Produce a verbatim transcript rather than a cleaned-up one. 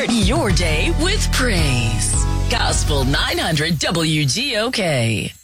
Start your day with praise. Gospel nine hundred W G O K.